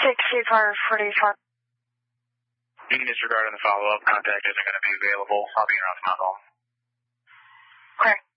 6544. You can disregard on the follow-up. Contact isn't going to be available. I'll be around tomorrow. Okay.